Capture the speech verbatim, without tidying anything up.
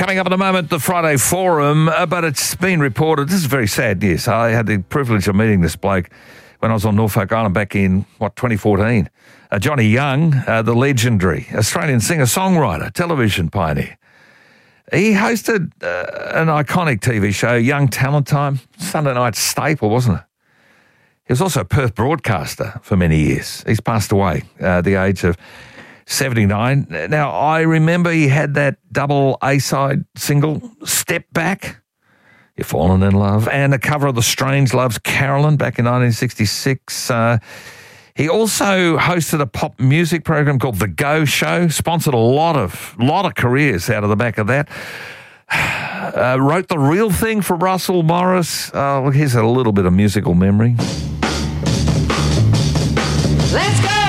Coming up in a moment, the Friday Forum, uh, but it's been reported, this is very sad news. I had the privilege of meeting this bloke when I was on Norfolk Island back in, what, twenty fourteen. Uh, Johnny Young, uh, the legendary Australian singer-songwriter, television pioneer. He hosted uh, an iconic T V show, Young Talent Time, Sunday night staple, wasn't it? He was also a Perth broadcaster for many years. He's passed away uh, at the age of seventy-nine. Now, I remember he had that double A-side single, Step Back, You're Falling in Love, and a cover of The Strangeloves' Carolyn back in nineteen sixty-six. Uh, he also hosted a pop music program called The Go Show, sponsored a lot of lot of careers out of the back of that. Uh, wrote The Real Thing for Russell Morris. Uh, here's a little bit of musical memory. Let's go!